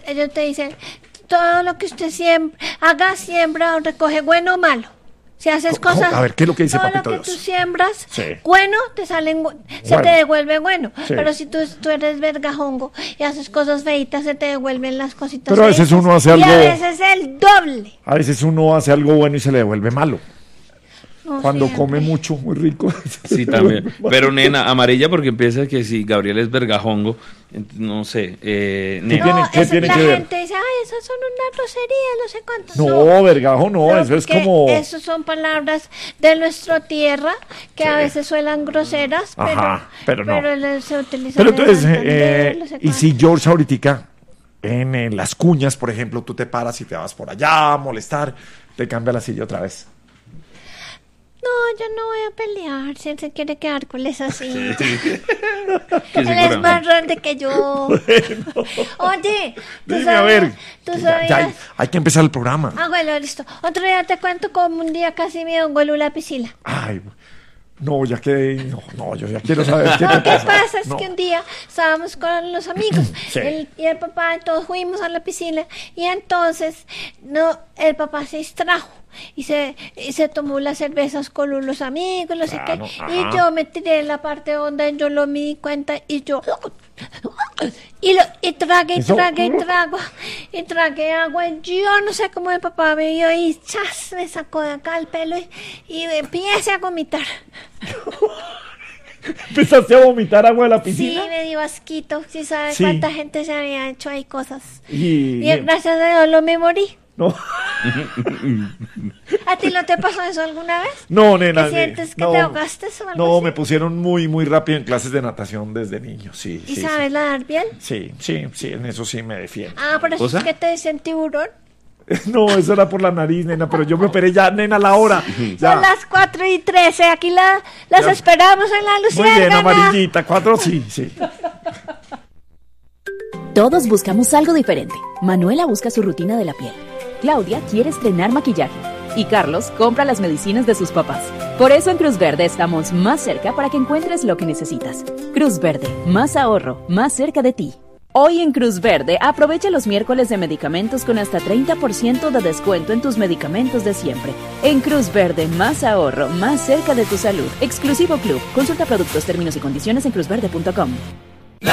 ellos te dicen, todo lo que usted siembra o recoge, bueno o malo. Si haces cosas... A ver, ¿qué es lo que dice todo Papito lo que Dios? tú siembras, Sí. bueno, se te devuelve bueno. Sí. Pero si tú eres vergajongo y haces cosas feitas, se te devuelven las cositas Pero a veces feitas. uno hace Y algo... a veces el doble. A veces uno hace algo bueno y se le devuelve malo. No Cuando siempre. come mucho, muy rico. Sí, también. Pero nena, amarilla porque empieza que si Gabriel es vergajongo, no sé, nena. ¿Qué tiene la que ver? gente dice, ay, esas son una grosería, no sé cuánto. No, vergajo, no, eso es porque como... Esas son palabras de nuestra tierra que a veces suenan groseras, Ajá, pero no. se utilizan Pero en entonces, Santander, no sé y cuánto. si George ahorita, en las cuñas, por ejemplo, tú te paras y te vas por allá a molestar, te cambia la silla otra vez. No, yo no voy a pelear, si él se quiere quedar con esa silla. Que Él es seguramente. más grande que yo. Oye, Dime, a ver. ¿tú Ya sabías? hay que empezar el programa. Ah, bueno, listo. Otro día te cuento cómo un día casi me dio un gol la piscina. Ay, no, ya que... No, yo ya quiero saber qué te Lo que pasa. pasa es No. que un día estábamos con los amigos Sí. y el papá, todos fuimos a la piscina y entonces el papá se distrajo y se tomó las cervezas con los amigos, no sé qué, Claro, y ajá. yo me tiré en la parte honda y yo me di cuenta y yo... Y tragué agua. Yo no sé cómo el papá me vio y ¡chas! Me sacó de acá el pelo y empecé a vomitar. ¿Empezaste a vomitar agua de la piscina? Sí, me dio asquito. Sí sabes Sí. cuánta gente se había hecho ahí cosas. Y Gracias a Dios no me morí. no, ¿A ti no te pasó eso alguna vez? no, nena. ¿Te sientes que no, te ahogaste o algo No, así? me pusieron muy, muy rápido en clases de natación desde niño, sí. ¿Y sí, sabes nadar bien? Sí, en eso sí me defiendo. Ah, por eso ¿Cosa? es que te dicen tiburón. No, eso era por la nariz, nena, pero yo me operé ya, nena, a la hora. Ya. Son las 4:13. Aquí las Ya. esperamos en la Muy bien, Luciérgana. amarillita, 4, sí. Todos buscamos algo diferente. Manuela busca su rutina de la piel. Claudia quiere estrenar maquillaje. Y Carlos compra las medicinas de sus papás. Por eso en Cruz Verde estamos más cerca para que encuentres lo que necesitas. Cruz Verde, más ahorro, más cerca de ti. Hoy en Cruz Verde, aprovecha los miércoles de medicamentos con hasta 30% de descuento en tus medicamentos de siempre. En Cruz Verde, más ahorro, más cerca de tu salud. Exclusivo Club. Consulta productos, términos y condiciones en cruzverde.com.